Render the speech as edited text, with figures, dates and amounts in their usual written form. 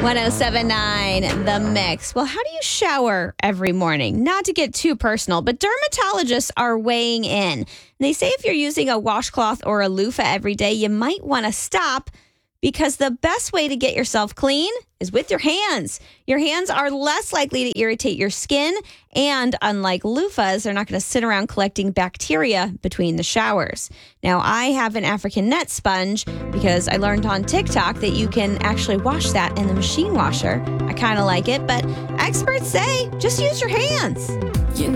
1079 The Mix. Well, how do you shower every morning? Not to get too personal, but dermatologists are weighing in. They say if you're using a washcloth or a loofah every day, you might want to stop because the best way to get yourself clean is with your hands. Your hands are less likely to irritate your skin, and unlike loofahs, they're not going to sit around collecting bacteria between the showers. Now, I have an African net sponge because I learned on TikTok that you can actually wash that in the machine washer. I kind of like it, but experts say just use your hands.